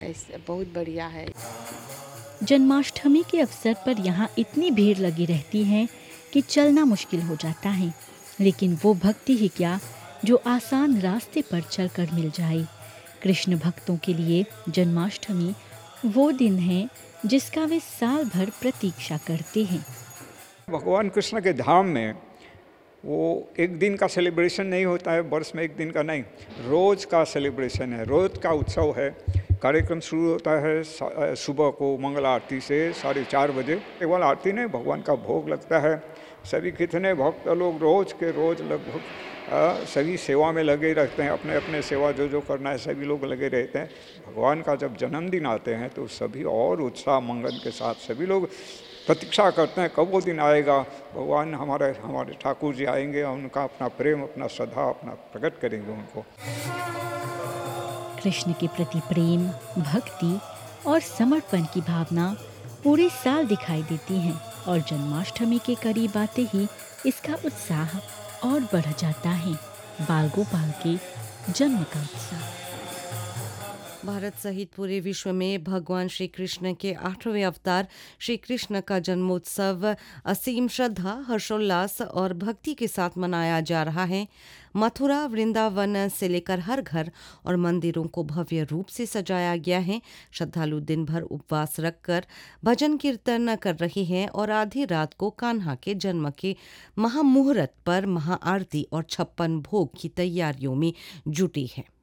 ऐसे बहुत बढ़िया है। जन्माष्टमी के अवसर पर यहाँ इतनी भीड़ लगी रहती है कि चलना मुश्किल हो जाता है, लेकिन वो भक्ति ही क्या जो आसान रास्ते पर चलकर मिल जाए। कृष्ण भक्तों के लिए जन्माष्टमी वो दिन है जिसका वे साल भर प्रतीक्षा करते हैं। भगवान कृष्ण के धाम में वो एक दिन का सेलिब्रेशन नहीं होता है, वर्ष में एक दिन का नहीं, रोज़ का सेलिब्रेशन है, रोज़ का उत्सव है। कार्यक्रम शुरू होता है सुबह को मंगल आरती से 4:30 बजे। केवल आरती नहीं, भगवान का भोग लगता है। सभी कितने भक्त लोग रोज़ के रोज़ लगभग सभी सेवा में लगे रहते हैं, अपने अपने सेवा जो जो करना है सभी लोग लगे रहते हैं। भगवान का जब जन्मदिन आते हैं तो सभी और उत्साह मंगन के साथ सभी लोग प्रतीक्षा करते हैं कब वो दिन आएगा, भगवान हमारे ठाकुर जी आएंगे और उनका अपना प्रेम, अपना श्रद्धा, अपना प्रकट करेंगे उनको। कृष्ण के प्रति प्रेम, भक्ति और समर्पण की भावना पूरे साल दिखाई देती हैं और जन्माष्टमी के करीब आते ही इसका उत्साह और बढ़ जाता है। बाल गोपाल के जन्म का उत्साह। भारत सहित पूरे विश्व में भगवान श्री कृष्ण के 8वें अवतार श्री कृष्ण का जन्मोत्सव असीम श्रद्धा, हर्षोल्लास और भक्ति के साथ मनाया जा रहा है। मथुरा, वृंदावन से लेकर हर घर और मंदिरों को भव्य रूप से सजाया गया है। श्रद्धालु दिन भर उपवास रखकर भजन कीर्तन कर रहे हैं और आधी रात को कान्हा के जन्म के महामुहूर्त पर महाआरती और 56 भोग की तैयारियों में जुटी है।